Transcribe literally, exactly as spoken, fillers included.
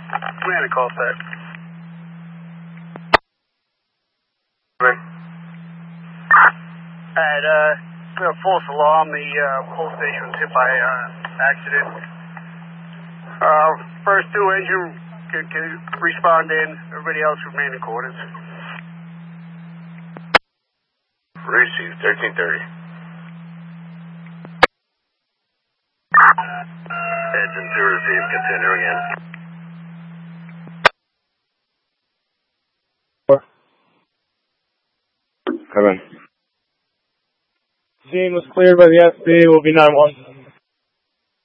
Command and call set. Alright, uh, we have a false alarm. The uh, pole station was hit by uh, accident. Uh, first two engine can, can respond in. Everybody else remain in quarters. Receive, thirteen thirty. Engine two receive, continuing in. Come in. Scene was cleared by the S B. Will be nine one.